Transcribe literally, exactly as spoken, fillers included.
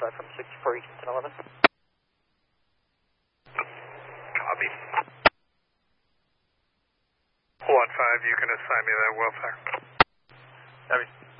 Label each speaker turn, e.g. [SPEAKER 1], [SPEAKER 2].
[SPEAKER 1] five from sixty-four East ten eleven.
[SPEAKER 2] Copy. one five, you can assign me that welfare.
[SPEAKER 3] Copy.